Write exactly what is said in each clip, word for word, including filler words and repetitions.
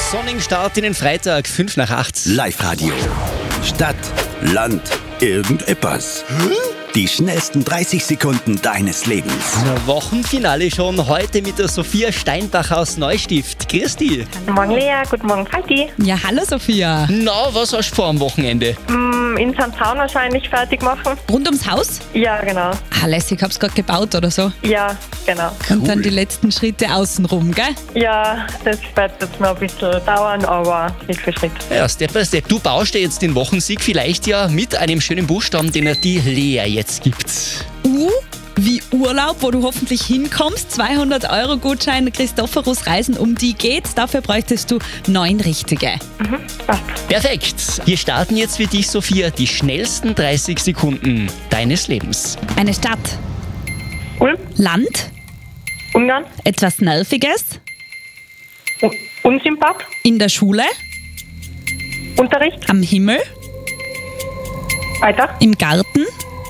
sonnigen Start in den Freitag, fünf nach acht. Live-Radio. Stadt, Land, irgendetwas. Die schnellsten dreißig Sekunden deines Lebens. Na, Wochenfinale schon heute mit der Sophia Steinbach aus Neustift. Grüß dich. Guten Morgen Lea, guten Morgen Falti. Ja, hallo Sophia. Na, was hast du vor am Wochenende? Mm, in Sankt Zaun wahrscheinlich fertig machen. Rund ums Haus? Ja, genau. Ah, lässig, hab's gerade gebaut oder so. Ja, genau. Und dann die letzten Schritte außenrum, gell? Ja, das wird jetzt noch ein bisschen dauern, aber Schritt für Schritt. Ja, Step by Step. Du baust dir jetzt den Wochensieg vielleicht ja mit einem schönen Buchstaben, den er die Lea jetzt gibt. U wie Urlaub, wo du hoffentlich hinkommst. zweihundert Euro Gutschein Christophorus Reisen, um die geht's. Dafür bräuchtest du neun richtige. Mhm, passt. Perfekt. Wir starten jetzt für dich, Sophia, die schnellsten dreißig Sekunden deines Lebens. Eine Stadt. Ulm, Land. Ungarn, Etwas Nerviges. Un Unsympath, In der Schule. Unterricht, Am Himmel. weiter, Im Garten.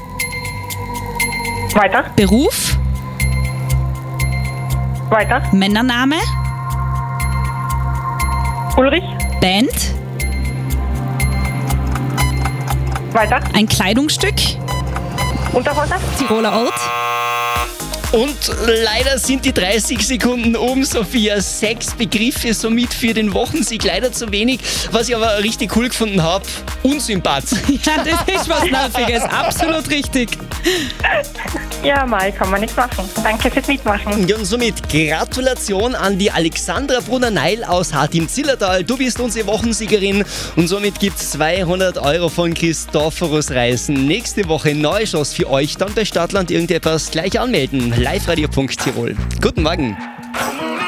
weiter, Beruf. weiter, Männername. Ulrich, Band. weiter, Ein Kleidungsstück. Unterhose, Tiroler Ort. Und leider sind die dreißig Sekunden um, Sophia. Sechs Begriffe somit für den Wochensieg. Leider zu wenig. Was ich aber richtig cool gefunden habe, Unsympath. Ja, das ist was Nerviges. Absolut richtig. ja, Mai, kann man nichts machen. Danke fürs Mitmachen. Ja, und somit Gratulation an die Alexandra Brunner-Neil aus Hart im Zillertal. Du bist unsere Wochensiegerin und somit gibt es zweihundert Euro von Christophorus Reisen. Nächste Woche neue Chance für euch, dann bei Stadtland irgendetwas gleich anmelden. liveradio punkt tirol. Guten Morgen.